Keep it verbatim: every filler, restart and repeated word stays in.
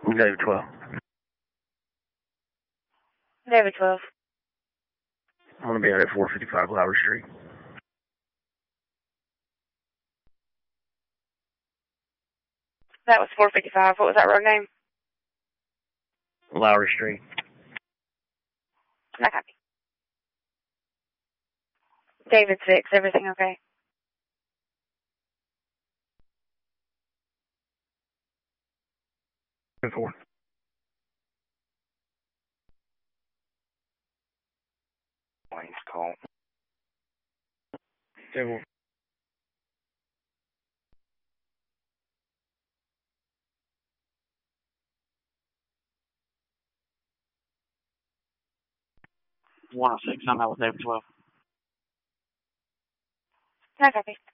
David twelve. David twelve. I'm going to be out at four fifty-five Lowry Street. That was four fifty-five. What was that road name? Lowry Street. Not copy. David six. Everything okay? ten four. Wayne's call. ten four. one oh six, I'm out with David twelve. Not copy.